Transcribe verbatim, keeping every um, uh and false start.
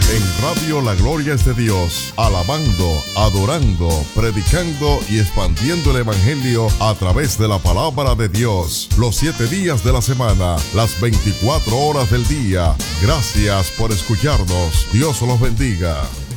En Radio La Gloria es de Dios, alabando, adorando, predicando y expandiendo el Evangelio a través de la palabra de Dios, los siete días de la semana, las veinticuatro horas del día. Gracias por escucharnos. Dios los bendiga.